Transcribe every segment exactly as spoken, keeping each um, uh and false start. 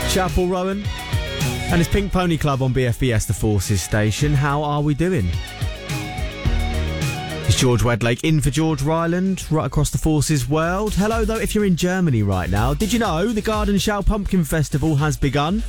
Shout Paul Rowan and his Pink Pony Club on B F B S, the Forces station. How are we doing? It's George Wedlake in for George Ryland, right across the Forces world. Hello, though, if you're in Germany right now. Did you know the Garden Show Pumpkin Festival has begun?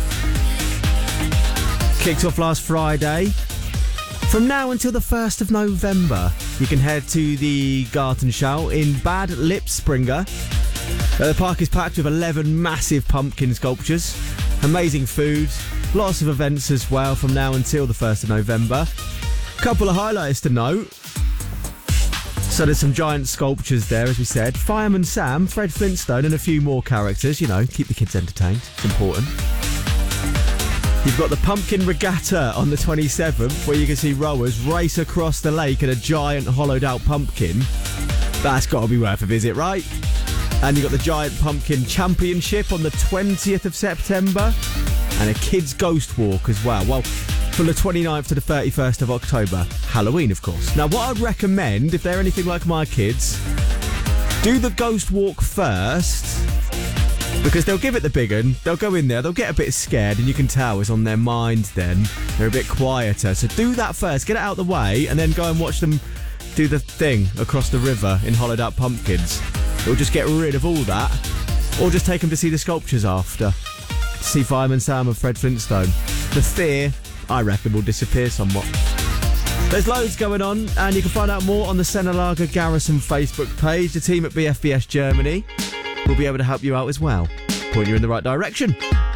Kicked off last Friday. From now until the first of November, you can head to the Gartenschau in Bad Lippspringer. Uh, the park is packed with eleven massive pumpkin sculptures, amazing food, lots of events as well from now until the first of November. Couple of highlights to note. So there's some giant sculptures there, as we said. Fireman Sam, Fred Flintstone and a few more characters. You know, keep the kids entertained. It's important. You've got the Pumpkin Regatta on the twenty-seventh, where you can see rowers race across the lake in a giant hollowed-out pumpkin. That's got to be worth a visit, right? And you've got the Giant Pumpkin Championship on the twentieth of September, and a kids' ghost walk as well. Well, from the twenty-ninth to the thirty-first of October. Halloween, of course. Now, what I'd recommend, if they're anything like my kids, do the ghost walk first, because they'll give it the big one. They'll go in there, they'll get a bit scared, and you can tell it's on their mind then. They're a bit quieter. So do that first, get it out of the way, and then go and watch them do the thing across the river in hollowed out pumpkins. It'll just get rid of all that. Or just take them to see the sculptures after. See Fireman Sam and Fred Flintstone. The fear, I reckon, will disappear somewhat. There's loads going on, and you can find out more on the Sennelager Garrison Facebook page. The team at B F B S Germany will be able to help you out as well. Point you in the right direction.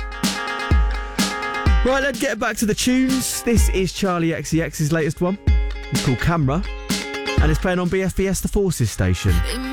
Right, let's get back to the tunes. This is Charlie X C X's latest one. It's called Camera, and it's playing on B F B S, the Forces station.